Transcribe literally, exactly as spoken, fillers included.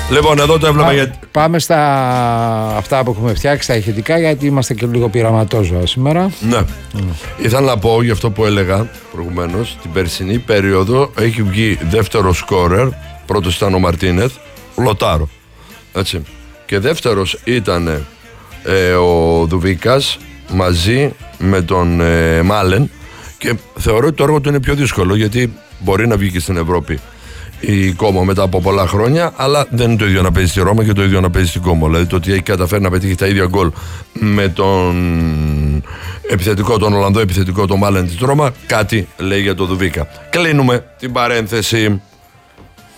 Λοιπόν, εδώ το έβλεπα. Για... Πάμε στα αυτά που έχουμε φτιάξει, τα ηχητικά, γιατί είμαστε και λίγο πειραματόζωα σήμερα. Ναι. Mm. Ήθελα να πω για αυτό που έλεγα προηγουμένως. Την περσινή περίοδο έχει βγει δεύτερο σκόρερ. Πρώτος ήταν ο Μαρτίνεθ, Λοτάρο. Έτσι. Και δεύτερος ήταν ε, ο Δουβίκας μαζί με τον ε, Μάλεν. Και θεωρώ ότι το έργο του είναι πιο δύσκολο, γιατί μπορεί να βγει και στην Ευρώπη η Κόμο μετά από πολλά χρόνια, αλλά δεν είναι το ίδιο να παίζει στη Ρώμα και το ίδιο να παίζει στην Κόμο. Δηλαδή το ότι έχει καταφέρει να πετύχει τα ίδια γκολ με τον επιθετικό, τον Ολλανδό επιθετικό, τον Μάλεν της Ρώμα, κάτι λέει για το Δουβίκα. Κλείνουμε την παρένθεση.